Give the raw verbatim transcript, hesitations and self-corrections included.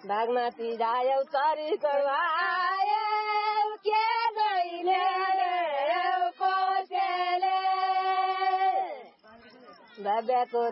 बागमती जायौ चरीको आयौ के जहिले कोसेले भव्यको